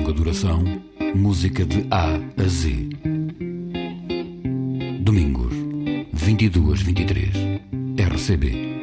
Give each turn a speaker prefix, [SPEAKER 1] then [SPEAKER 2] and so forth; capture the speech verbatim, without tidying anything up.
[SPEAKER 1] longa duração, música de A a Z. Domingos, vinte e duas, vinte e três, R C B.